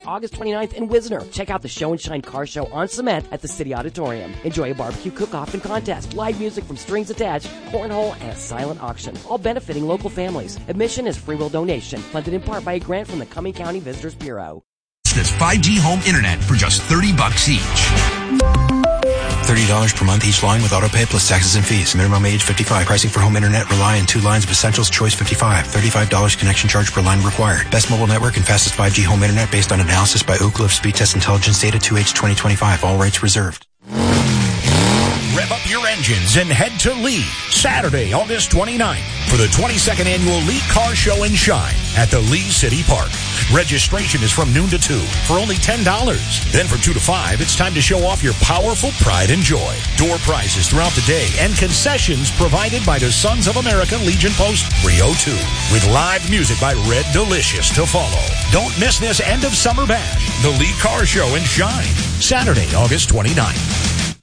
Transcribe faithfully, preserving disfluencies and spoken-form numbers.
August twenty-ninth in Wisner. Check out the Show and Shine Car Show on cement at the City Auditorium. Enjoy a barbecue cook-off and contest, live music from Strings Attached, cornhole, and a silent auction, all benefiting local families. Admission is free will donation, funded in part by a grant from the Cumming County Visitors Bureau. That's five G home internet for just thirty bucks each. thirty dollars per month each line with autopay plus taxes and fees. Minimum age fifty-five. Pricing for home internet rely on two lines of Essentials Choice fifty-five. thirty-five dollars connection charge per line required. Best mobile network and fastest five G home internet based on analysis by Oak Cliff Speed Test Intelligence Data two H twenty twenty-five. All rights reserved. Rev up your engines and head to Lee Saturday, August twenty-ninth for the twenty-second annual Lee Car Show and Shine at the Lee City Park. Registration is from noon to two for only ten dollars. Then from two to five, it's time to show off your powerful pride and joy. Door prizes throughout the day and concessions provided by the Sons of America Legion Post three oh two with live music by Red Delicious to follow. Don't miss this end of summer bash, the Lee Car Show and Shine, Saturday, August twenty-ninth.